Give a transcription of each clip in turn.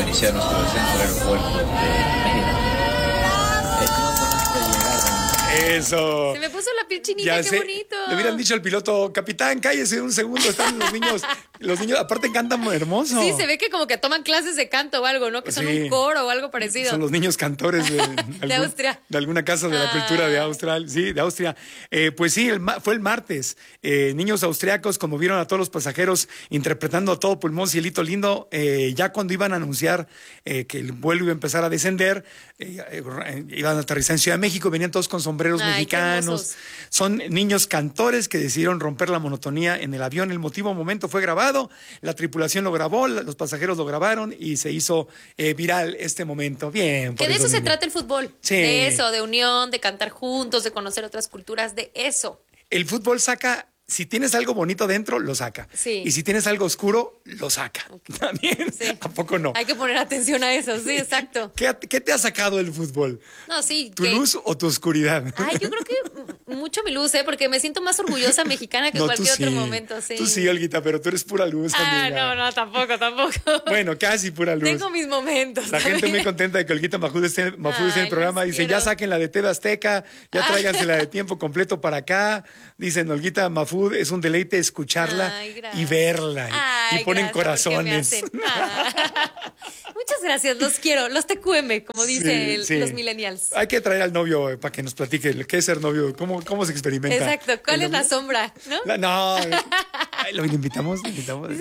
de iniciar nuestro descenso del aeropuerto de Mérida. No conozco llegar. Eso. Se me puso la piel chinita, qué bonito. Le hubieran dicho al piloto, capitán, cállese un segundo, están los niños aparte cantan hermoso. Sí, se ve que como que toman clases de canto o algo, ¿no? Que son un coro o algo parecido. Son los niños cantores de Austria. De alguna casa de la cultura de Austria. Sí, de Austria. Pues sí, fue el martes. Niños austriacos conmovieron a todos los pasajeros interpretando a todo pulmón Cielito Lindo. Ya cuando iban a anunciar que el vuelo iba a empezar a descender, iban a aterrizar en Ciudad de México, venían todos con sombreros mexicanos. Son niños cantores que decidieron romper la monotonía en el avión. El momento fue grabado. La tripulación lo grabó, los pasajeros lo grabaron y se hizo viral este momento. Bien. Que de eso se trata el fútbol. Sí. De eso, de unión, de cantar juntos, de conocer otras culturas, de eso. El fútbol saca, si tienes algo bonito dentro, lo saca. Sí. Y si tienes algo oscuro, lo saca. Okay. También. Sí. ¿A poco no? Hay que poner atención a eso, sí, exacto. ¿Qué te ha sacado el fútbol? No, sí. ¿Tu luz o tu oscuridad? Ay, yo creo que mucho mi luz, porque me siento más orgullosa mexicana que cualquier otro momento. Sí. Tú sí, Olguita, pero tú eres pura luz, amiga. No, tampoco. Bueno, casi pura luz. Tengo mis momentos. La gente muy contenta de que Olguita Mahfouz esté en el programa. Dice, ya saquen la de TV Azteca, ya tráiganse la de tiempo completo para acá. Dicen, Olguita Mahfouz, es un deleite escucharla y verla. Y ponen corazones. Muchas gracias, los quiero. Los TQM, como dicen los millennials. Hay que traer al novio para que nos platique qué es ser novio, cómo se experimenta. Exacto, ¿cuál es la sombra? ¿No? ¿Lo invitamos? Sí,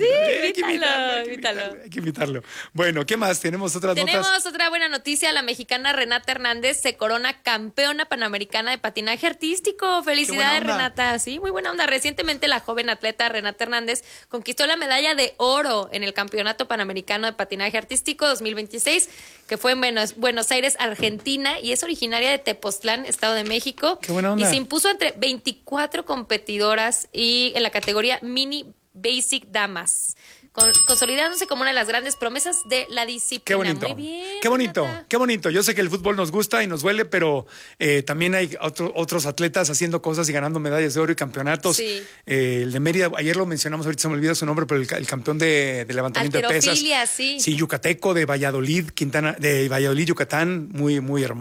invítalo. Hay que invitarlo. Bueno, ¿qué más? Tenemos notas. Tenemos otra buena noticia. La mexicana Renata Hernández se corona campeona panamericana de patinaje artístico. Felicidades, Renata. Sí, muy buena onda. Recientemente la joven atleta Renata Hernández conquistó la medalla de oro en el Campeonato Panamericano de Patinaje Artístico 2026, que fue en Buenos Aires, Argentina, y es originaria de Tepoztlán, Estado de México. Qué buena onda. Y se impuso entre 24 competidoras y en la categoría Mini Basic Damas, consolidándose como una de las grandes promesas de la disciplina. Qué bonito. Muy bien, qué bonito, Renata. qué bonito. Yo sé que el fútbol nos gusta y nos duele, pero también hay otros atletas haciendo cosas y ganando medallas de oro y campeonatos. Sí. El de Mérida, ayer lo mencionamos, ahorita se me olvida su nombre, pero el campeón de levantamiento de pesas. Sí. Sí, yucateco de Valladolid, Yucatán, muy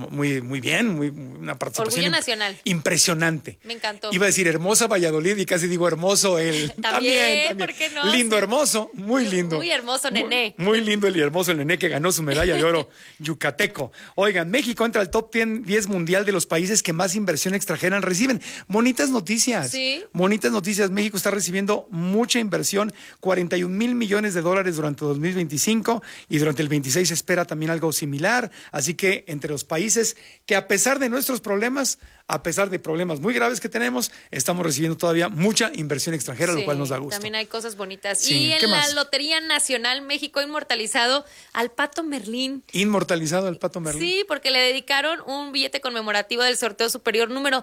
bien, una participación. Orgullo nacional. Impresionante. Me encantó. Iba a decir hermosa Valladolid y casi digo hermoso él. También. ¿Por qué no? Lindo, hermoso. Muy lindo. Muy hermoso, nené. Muy lindo y hermoso el nené que ganó su medalla de oro yucateco. Oigan, México entra al top 10 mundial de los países que más inversión extranjera reciben. Bonitas noticias. Sí. Bonitas noticias. México está recibiendo mucha inversión, 41 mil millones de dólares durante 2025 y durante el 26 se espera también algo similar. Así que entre los países que a pesar de nuestros problemas, a pesar de problemas muy graves que tenemos, estamos recibiendo todavía mucha inversión extranjera, lo cual nos da gusto. También hay cosas bonitas. Sí, y ¿qué en la más? Lotería Nacional, México ha inmortalizado al Pato Merlín. Inmortalizado el Pato Merlín. Sí, porque le dedicaron un billete conmemorativo del sorteo superior número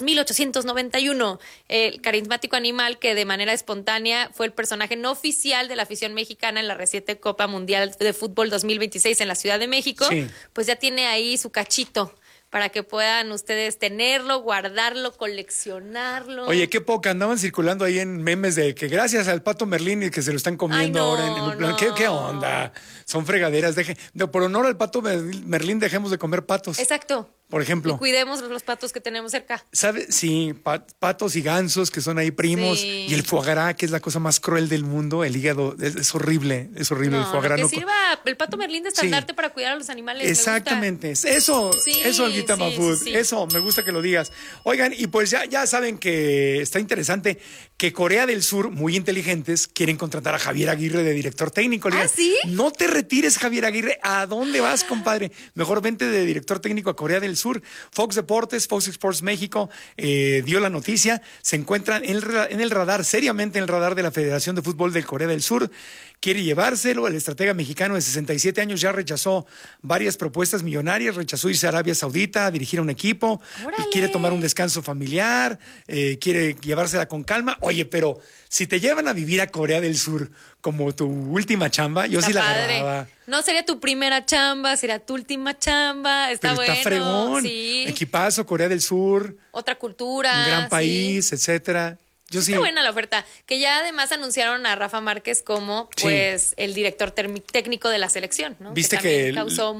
2891. El carismático animal que de manera espontánea fue el personaje no oficial de la afición mexicana en la reciente Copa Mundial de Fútbol 2026 en la Ciudad de México, pues ya tiene ahí su cachito para que puedan ustedes tenerlo, guardarlo, coleccionarlo. Oye, qué poca, andaban circulando ahí en memes de que gracias al Pato Merlín y que se lo están comiendo ahora en un plan. No. ¿Qué onda? Son fregaderas. Por honor al Pato Merlín, dejemos de comer patos. Exacto. Por ejemplo. Y cuidemos los patos que tenemos cerca. ¿Sabes? Sí, patos y gansos que son ahí primos. Sí. Y el foie gras, que es la cosa más cruel del mundo. El hígado, es horrible el foie gras. Que sirva el Pato Merlín de estandarte para cuidar a los animales. Exactamente. Eso, Olguita Mahfouz. Sí. Eso, me gusta que lo digas. Oigan, y pues ya saben que está interesante que Corea del Sur, muy inteligentes, quieren contratar a Javier Aguirre de director técnico. ¿Ah, sí? No te retires, Javier Aguirre. ¿A dónde vas, compadre? Mejor vente de director técnico a Corea del Sur. Fox Deportes, Fox Sports México dio la noticia. Se encuentran en el radar, seriamente en el radar de la Federación de Fútbol de Corea del Sur. Quiere llevárselo. El estratega mexicano de 67 años ya rechazó varias propuestas millonarias. Rechazó irse a Arabia Saudita a dirigir a un equipo. ¡Órale! Y quiere tomar un descanso familiar. Quiere llevársela con calma. Oye, pero si te llevan a vivir a Corea del Sur como tu última chamba, yo sí la agarraba. No sería tu primera chamba, sería tu última chamba. Está Pero está fregón. Sí. Equipazo, Corea del Sur. Otra cultura. Un gran país, etcétera. Yo sí. Está buena la oferta. Que ya además anunciaron a Rafa Márquez como Sí. pues el director técnico de la selección, ¿no? Viste también que causó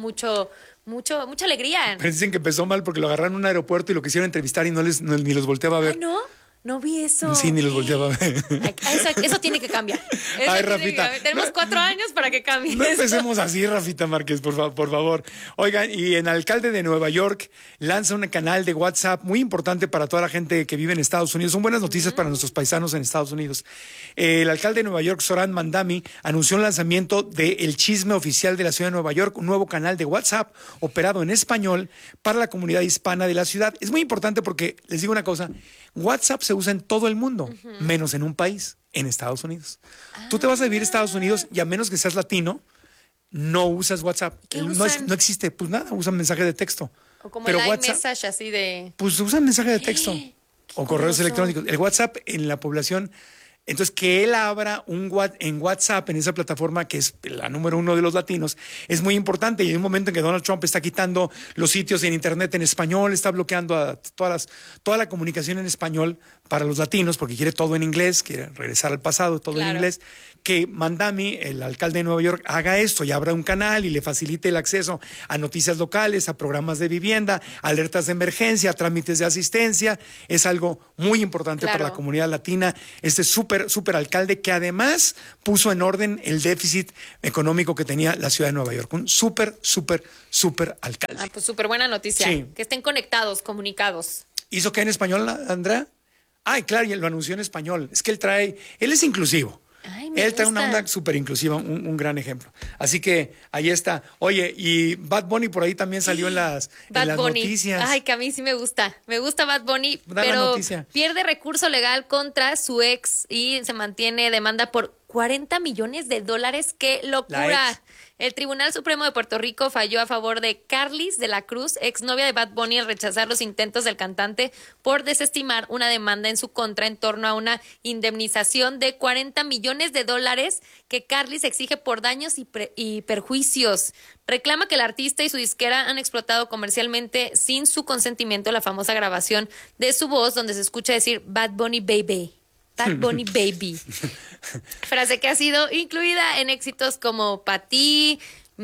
mucha alegría. Pero dicen que empezó mal porque lo agarraron en un aeropuerto y lo quisieron entrevistar y ni los volteaba a ver. Ay, no vi eso. Sí, ni los volteaba a ver. Ay, eso tiene que cambiar. Eso Ay, tiene que Rafita. cambiar. Tenemos 4 años para que cambie. No eso. empecemos así, Rafita Márquez, por favor. Oigan, y el alcalde de Nueva York lanza un canal de WhatsApp muy importante para toda la gente que vive en Estados Unidos. Son buenas noticias para nuestros paisanos en Estados Unidos. El alcalde de Nueva York, Zoran Mandami, anunció el lanzamiento de El Chisme Oficial de la Ciudad de Nueva York, un nuevo canal de WhatsApp operado en español para la comunidad hispana de la ciudad. Es muy importante porque, les digo una cosa, WhatsApp se usa en todo el mundo, menos en un país, en Estados Unidos. Tú te vas a vivir a Estados Unidos y a menos que seas latino, no usas WhatsApp. ¿Qué No, usan? no existe, pues nada, usan mensaje de texto. O como Pero el WhatsApp, iMessage así de... pues usan mensaje de texto o correos curioso. electrónicos. El WhatsApp en la población, entonces que él abra en WhatsApp, en esa plataforma que es la número 1 de los latinos, es muy importante. Y hay un momento en que Donald Trump está quitando los sitios en internet en español, está bloqueando a toda la comunicación en español para los latinos, porque quiere todo en inglés, quiere regresar al pasado, todo en Claro. inglés. Que Mandami, el alcalde de Nueva York, haga esto y abra un canal y le facilite el acceso a noticias locales, a programas de vivienda, alertas de emergencia, trámites de asistencia. Es algo muy importante Claro. para la comunidad latina. Este súper alcalde que además puso en orden el déficit económico que tenía la ciudad de Nueva York. Un súper alcalde. Ah, pues súper buena noticia. Sí. Que estén conectados, comunicados. ¿Hizo qué en español, Andrea? Ay, claro, y lo anunció en español. Es que él es inclusivo. Ay, me Él trae una gusta. onda súper inclusiva, un gran ejemplo. Así que ahí está. Oye, y Bad Bunny por ahí también salió en las Bad Bunny. noticias. Ay, que a mí sí me gusta. Me gusta Bad Bunny, Da la pero noticia. pierde recurso legal contra su ex y se mantiene demanda por $40 millones. ¡Qué locura! La ex. El Tribunal Supremo de Puerto Rico falló a favor de Carlis de la Cruz, exnovia de Bad Bunny, al rechazar los intentos del cantante por desestimar una demanda en su contra en torno a una indemnización de $40 millones que Carlis exige por daños y perjuicios. Reclama que el artista y su disquera han explotado comercialmente sin su consentimiento la famosa grabación de su voz donde se escucha decir Bad Bunny Baby. Bad Bunny Baby. Frase que ha sido incluida en éxitos como Pa' ti,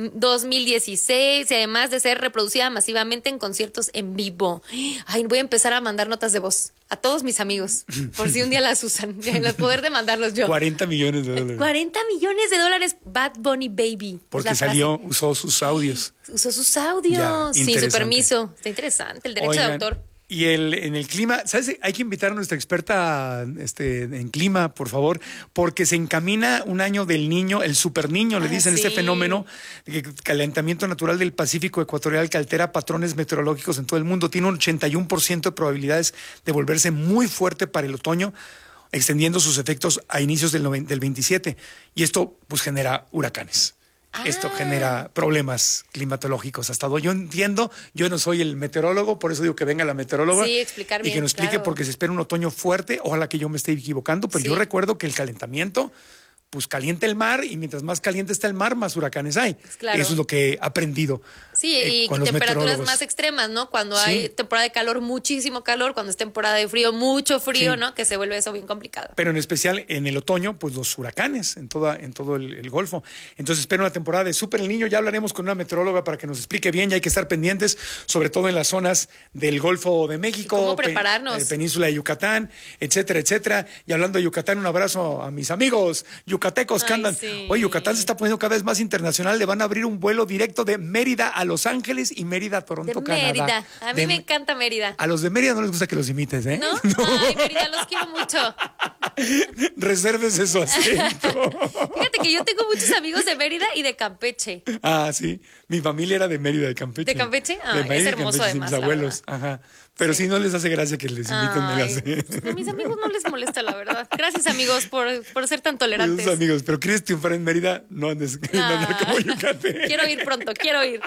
2016 y además de ser reproducida masivamente en conciertos en vivo. Ay, voy a empezar a mandar notas de voz a todos mis amigos, por si un día las usan, el poder de mandarlos yo. 40 millones de dólares. $40 millones, Bad Bunny Baby. Porque Es la frase. usó sus audios. Usó sus audios Ya, sin su interesante. permiso. Está interesante el derecho de Oigan, autor. Y en el clima, ¿sabes? Hay que invitar a nuestra experta en clima, por favor, porque se encamina un año del niño, el super niño, le dicen, sí. este fenómeno de calentamiento natural del Pacífico ecuatorial que altera patrones meteorológicos en todo el mundo. Tiene un 81% de probabilidades de volverse muy fuerte para el otoño, extendiendo sus efectos a inicios del 27. Y esto pues genera huracanes. Esto genera problemas climatológicos. Hasta donde yo entiendo, yo no soy el meteorólogo, por eso digo que venga la meteoróloga Sí, explicar y bien, que nos explique claro. porque se espera un otoño fuerte. Ojalá que yo me esté equivocando, pero Sí. yo recuerdo que el calentamiento pues calienta el mar y mientras más caliente está el mar, más huracanes hay. Claro. Eso es lo que he aprendido. Sí, y con los temperaturas meteorólogos. más extremas, ¿no? Cuando Sí. hay temporada de calor, muchísimo calor, cuando es temporada de frío, mucho frío, Sí. ¿no? Que se vuelve eso bien complicado. Pero en especial en el otoño, pues los huracanes en todo el Golfo. Entonces espero una temporada de Súper el Niño. Ya hablaremos con una meteoróloga para que nos explique bien. Ya hay que estar pendientes, sobre todo en las zonas del Golfo de México, ¿Y cómo prepararnos? Península de Yucatán, etcétera, etcétera. Y hablando de Yucatán, un abrazo a mis amigos yucatecos que Ay, andan. sí. Oye, Yucatán se está poniendo cada vez más internacional. Le van a abrir un vuelo directo de Mérida a Los Ángeles y Mérida a Toronto, De Canadá. Mérida. A mí me encanta Mérida. A los de Mérida no les gusta que los imites, ¿eh? ¿No? Ay, Mérida, los quiero mucho. Reserves eso acento. Fíjate que yo tengo muchos amigos de Mérida y de Campeche. Ah, sí. Mi familia era de Mérida, de Campeche. ¿De Campeche? Ah, De es Mérida, hermoso Campeche, sí, además, mis la abuelos. Ajá. Pero sí. No les hace gracia que les inviten de Ay, a mis amigos no les molesta, la verdad. Gracias, amigos, por ser tan tolerantes. Tus amigos, pero quieres triunfar en Mérida, no andes no andar como Yucatán. Quiero ir pronto, quiero ir.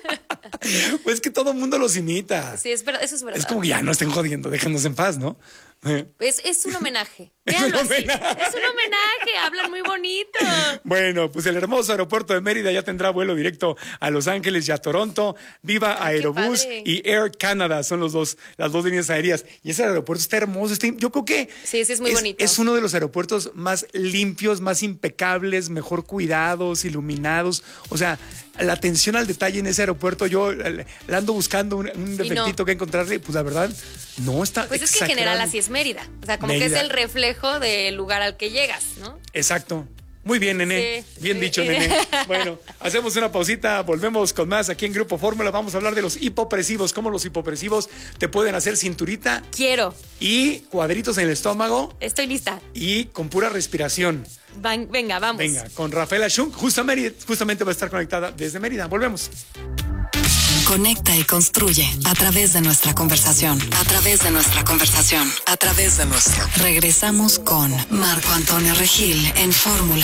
Pues que todo el mundo los imita. Sí, es verdad, eso es verdad. Es como que ya no estén jodiendo, déjanos en paz, ¿no? Es un homenaje. Véanlo así. Es un homenaje. Hablan muy bonito. Bueno, pues el hermoso aeropuerto de Mérida ya tendrá vuelo directo a Los Ángeles y a Toronto. Viva Aerobús y Air Canada son las dos líneas aéreas. Y ese aeropuerto está hermoso. Yo creo que sí, es muy bonito. Es uno de los aeropuertos más limpios, más impecables, mejor cuidados, iluminados. O sea, la atención al detalle en ese aeropuerto, yo le ando buscando un defectito que encontrarle, pues la verdad, no está. Pues es que en general así es Mérida. O sea, como Mérida. Que es el reflejo del lugar al que llegas, ¿no? Exacto. Muy bien, nene. Sí, bien dicho, nene. Bueno, hacemos una pausita, volvemos con más aquí en Grupo Fórmula. Vamos a hablar de los hipopresivos, cómo los hipopresivos te pueden hacer cinturita. Quiero. Y cuadritos en el estómago. Estoy lista. Y con pura respiración. Venga, vamos. Venga, con Rafaela Schunk, justamente va a estar conectada desde Mérida. Volvemos. Conecta y construye a través de nuestra conversación. A través de nuestra conversación. A través de nuestra. Regresamos con Marco Antonio Regil en Fórmula.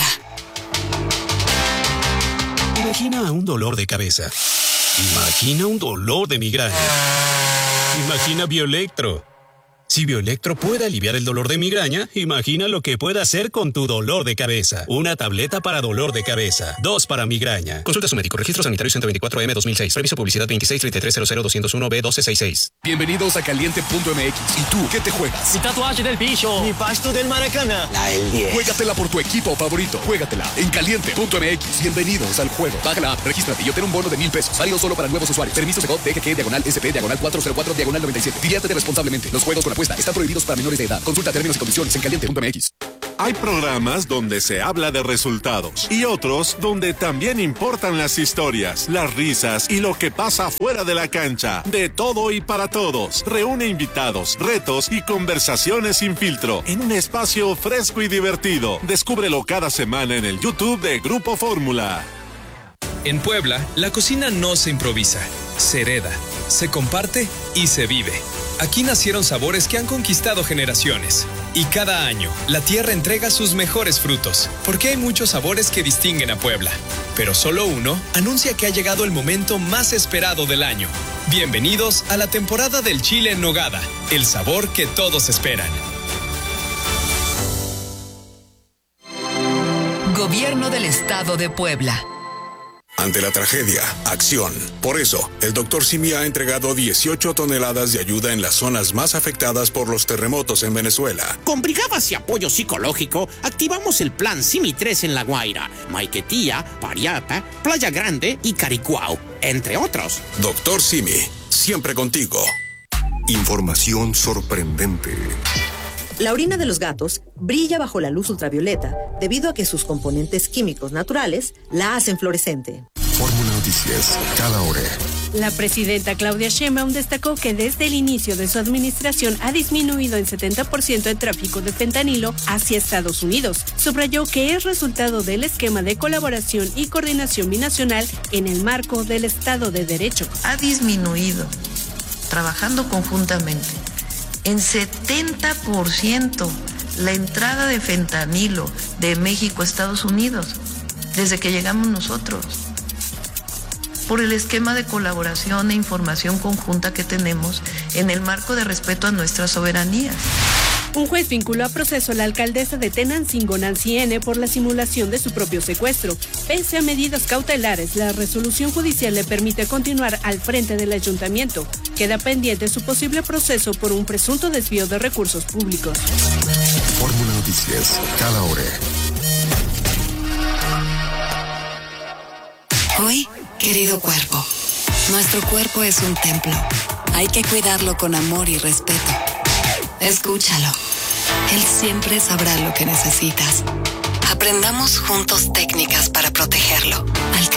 Imagina un dolor de cabeza. Imagina un dolor de migraña. Imagina Bioelectro. Si Bioelectro puede aliviar el dolor de migraña, imagina lo que puede hacer con tu dolor de cabeza. Una tableta para dolor de cabeza, 2 para migraña. Consulta a su médico. Registro sanitario 124M 2006. Previso publicidad 2633000201B1266. Bienvenidos a Caliente.mx. ¿Y tú qué te juegas? Mi tatuaje del bicho. Mi pasto del Maracaná. La del 10. Juégatela por tu equipo favorito. Juégatela en Caliente.mx. Bienvenidos al juego. Baja la app, regístrate y obtén un bono de $1,000. Válido solo para nuevos usuarios. Permiso Segov DGQ/SP/404/97. Diviértete responsablemente. Los juegos con apuesta están prohibidos para menores de edad. Consulta términos y condiciones en Caliente.mx. Hay programas donde se habla de resultados y otros donde también importan las historias, las risas y lo que pasa fuera de la cancha. De todo y para todos. Reúne invitados, retos y conversaciones sin filtro en un espacio fresco y divertido. Descúbrelo cada semana en el YouTube de Grupo Fórmula. En Puebla, la cocina no se improvisa, se hereda, se comparte y se vive. Aquí nacieron sabores que han conquistado generaciones. Y cada año, la tierra entrega sus mejores frutos, porque hay muchos sabores que distinguen a Puebla. Pero solo uno anuncia que ha llegado el momento más esperado del año. Bienvenidos a la temporada del chile en nogada, el sabor que todos esperan. Gobierno del Estado de Puebla. Ante la tragedia, acción. Por eso, el Dr. Simi ha entregado 18 toneladas de ayuda en las zonas más afectadas por los terremotos en Venezuela. Con brigadas y apoyo psicológico, activamos el plan Simi 3 en La Guaira, Maiquetía, Pariata, Playa Grande y Caricuao, entre otros. Dr. Simi, siempre contigo. Información sorprendente. La orina de los gatos brilla bajo la luz ultravioleta debido a que sus componentes químicos naturales la hacen fluorescente. Fórmula Noticias, cada hora. La presidenta Claudia Sheinbaum destacó que desde el inicio de su administración ha disminuido en 70% el tráfico de fentanilo hacia Estados Unidos. Subrayó que es resultado del esquema de colaboración y coordinación binacional en el marco del Estado de Derecho. Ha disminuido, trabajando conjuntamente, en 70% la entrada de fentanilo de México a Estados Unidos desde que llegamos nosotros, por el esquema de colaboración e información conjunta que tenemos en el marco de respeto a nuestras soberanías. Un juez vinculó a proceso a la alcaldesa de Tenancingo, Nancy N., por la simulación de su propio secuestro. Pese a medidas cautelares, la resolución judicial le permite continuar al frente del ayuntamiento. Queda pendiente su posible proceso por un presunto desvío de recursos públicos. Fórmula Noticias, cada hora. Hoy, querido cuerpo, nuestro cuerpo es un templo. Hay que cuidarlo con amor y respeto. Escúchalo. Él siempre sabrá lo que necesitas. Aprendamos juntos técnicas para protegerlo.